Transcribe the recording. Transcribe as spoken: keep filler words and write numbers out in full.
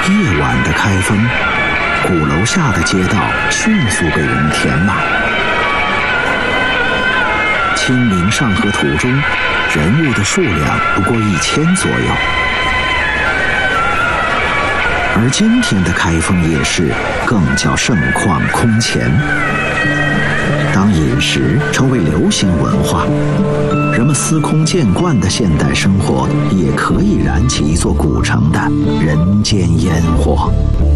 夜晚的开封，鼓楼下的街道迅速被人填满。清明上河图中，人物的数量不过一千左右。而今天的开封夜市更叫盛况空前。当饮食成为流行文化，人们司空见惯的现代生活也可以燃起一座古城的人间烟火。